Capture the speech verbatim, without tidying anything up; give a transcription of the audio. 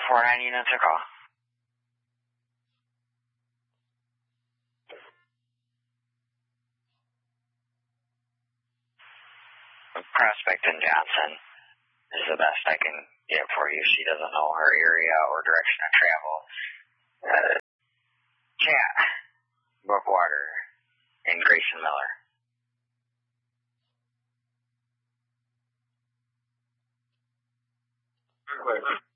four nine units a call. Prospect and Johnson is the best I can get for you. She doesn't know her area or direction of travel. Uh, Chat, Brookwater, and Grayson Miller. Quick.